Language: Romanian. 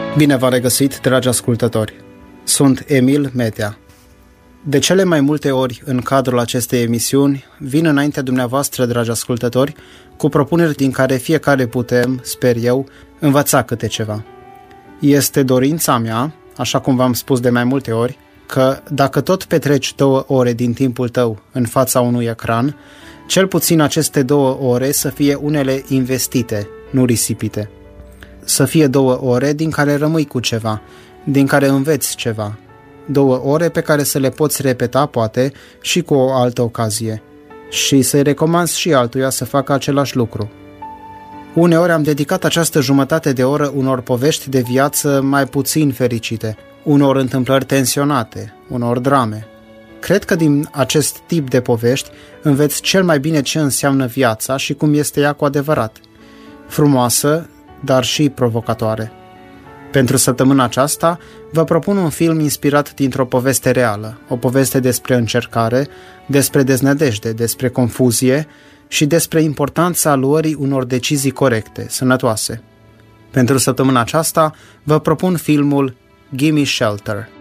Bine v-am regăsit, dragi ascultători! Sunt Emil Metea. De cele mai multe ori în cadrul acestei emisiuni vin înaintea dumneavoastră, dragi ascultători, cu propuneri din care fiecare putem, sper eu, învăța câte ceva. Este dorința mea, așa cum v-am spus de mai multe ori, că dacă tot petreci 2 ore din timpul tău în fața unui ecran, cel puțin aceste 2 ore să fie unele investite, nu risipite. Să fie 2 ore din care rămâi cu ceva, din care înveți ceva. 2 ore pe care să le poți repeta, poate, și cu o altă ocazie. Și să-i recomanzi și altuia să facă același lucru. Uneori am dedicat această jumătate de oră unor povești de viață mai puțin fericite, unor întâmplări tensionate, unor drame. Cred că din acest tip de povești înveți cel mai bine ce înseamnă viața și cum este ea cu adevărat. Frumoasă, dar și provocatoare. Pentru săptămâna aceasta vă propun un film inspirat dintr-o poveste reală, o poveste despre încercare, despre deznădejde, despre confuzie și despre importanța luării unor decizii corecte, sănătoase. Pentru săptămâna aceasta vă propun filmul Gimme Shelter.